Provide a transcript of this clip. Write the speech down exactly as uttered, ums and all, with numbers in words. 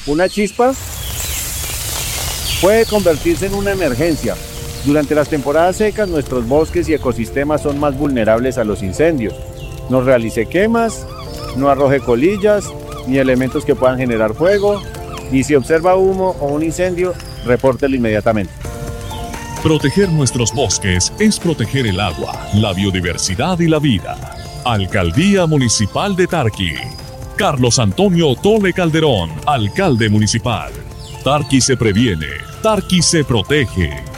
Una chispa puede convertirse en una emergencia. Durante las temporadas secas, nuestros bosques y ecosistemas son más vulnerables a los incendios. No realice quemas, no arroje colillas, ni elementos que puedan generar fuego, y si observa humo o un incendio, repórtelo inmediatamente. Proteger nuestros bosques es proteger el agua, la biodiversidad y la vida. Alcaldía Municipal de Tarqui. Carlos Antonio Tole Calderón, alcalde municipal. Tarqui se previene, Tarqui se protege.